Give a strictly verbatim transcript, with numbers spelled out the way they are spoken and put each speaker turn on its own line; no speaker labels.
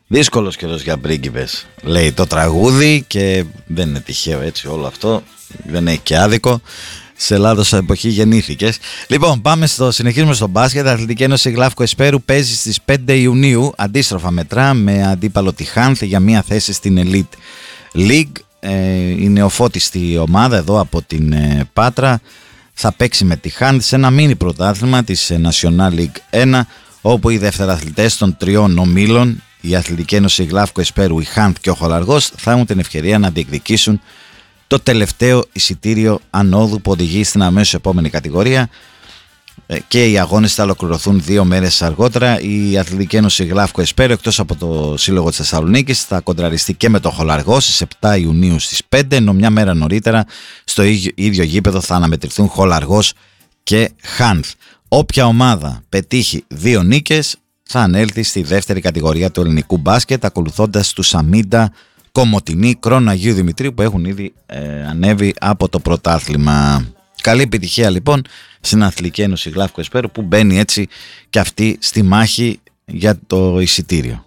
Δύσκολος καιρός για πρίγκιπες, λέει το τραγούδι, και δεν είναι τυχαίο έτσι όλο αυτό, δεν έχει και άδικο. Σε Ελλάδος εποχή γεννήθηκες. Λοιπόν, πάμε στο, συνεχίζουμε στο μπάσκετ. Αθλητική Ένωση Γλαύκο Εσπέρου παίζει στις πέντε Ιουνίου, αντίστροφα μετρά, με αντίπαλο τη Χάνθ για μια θέση στην Elite League. Ε, η νεοφώτιστη ομάδα εδώ από την ε, Πάτρα θα παίξει με τη Χάνθ σε ένα μίνι πρωτάθλημα της ε, National League ένα, όπου οι δευτεραθλητές των τριών ομίλων, η Αθλητική Ένωση Γλαύκο Εσπέρου, η Χάνθ και ο Χολαργός, θα έχουν την ευκαιρία να διεκδικήσουν το τελευταίο εισιτήριο ανόδου που οδηγεί στην αμέσως επόμενη κατηγορία, και οι αγώνες θα ολοκληρωθούν δύο μέρες αργότερα. Η Αθλητική Ένωση Γλαύκο Εσπέρου, εκτός από το Σύλλογο της Θεσσαλονίκης, θα κοντραριστεί και με το Χολαργό στις επτά Ιουνίου στις πέντε, ενώ μια μέρα νωρίτερα στο ίδιο, ίδιο γήπεδο θα αναμετρηθούν Χολαργός και Χάνθ. Όποια ομάδα πετύχει δύο νίκες θα ανέλθει στη δεύτερη κατηγορία του ελληνικού μπάσκετ, ακολουθώντας τους Αμίντα, Κομοτηνή, Κρόνο Αγίου Δημητρίου, που έχουν ήδη ε, ανέβει από το πρωτάθλημα. Καλή επιτυχία λοιπόν στην Αθλητική Ένωση Γλαύκο Εσπέρου, που μπαίνει έτσι και αυτή στη μάχη για το εισιτήριο.